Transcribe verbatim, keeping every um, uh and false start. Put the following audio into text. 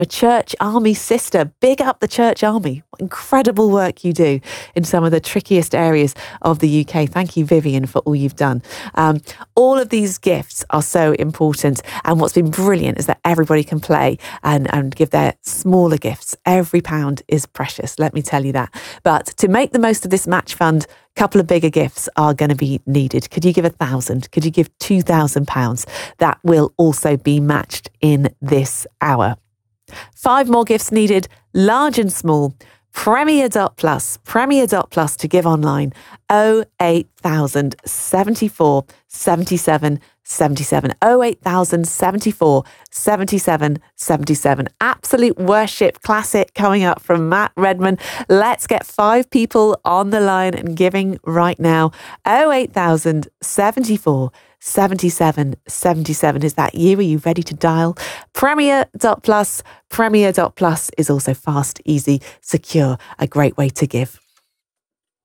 a Church Army sister. Big up the Church Army. What incredible work you do in some of the trickiest areas of the U K. Thank you, Vivian, for all you've done. Um, all of these gifts are so important. And what's been brilliant is that everybody can play and, and give their smaller gifts. Every pound is precious, let me tell you that. But to make the most of this match fund, a couple of bigger gifts are going to be needed. Could you give a thousand? Could you give two thousand pounds? That will also be matched in this hour. Five more gifts needed, large and small. Premier dot plus, Premier dot plus to give online. oh eight thousand seventy-four seventy-seven seventy-seven. oh eight thousand seventy-four seventy-seven seventy-seven. Absolute worship classic coming up from Matt Redman. Let's get five people on the line and giving right now. oh eight thousand seventy-four seventy-seven seventy-seven is that you. Are you ready to dial? Premier dot plus. Premier dot plus is also fast, easy, secure, a great way to give.